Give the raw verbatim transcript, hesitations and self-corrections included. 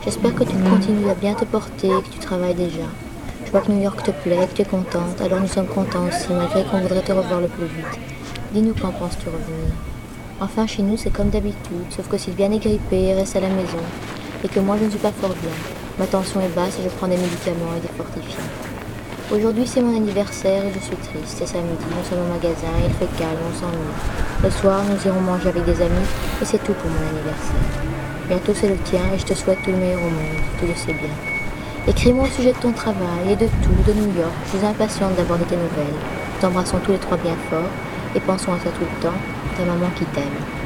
J'espère que tu continues à bien te porter et que tu travailles déjà. Je vois que New York te plaît, que tu es contente, alors nous sommes contents aussi, malgré qu'on voudrait te revoir le plus vite. Dis-nous quand penses-tu revenir? Enfin, chez nous, c'est comme d'habitude, sauf que Sylviane est grippée et reste à la maison, et que moi, je ne suis pas fort bien. Ma tension est basse et je prends des médicaments et des fortifiants. Aujourd'hui, c'est mon anniversaire et je suis triste. C'est samedi, nous sommes au magasin, il fait calme, on s'ennuie. Le soir, nous irons manger avec des amis, et c'est tout pour mon anniversaire. Bientôt, c'est le tien et je te souhaite tout le meilleur au monde, tu le sais bien. Écris-moi au sujet de ton travail et de tout, de New York. Je suis impatiente d'avoir de tes nouvelles. Nous t'embrassons tous les trois bien fort et pensons à toi tout le temps. Ta maman qui t'aime.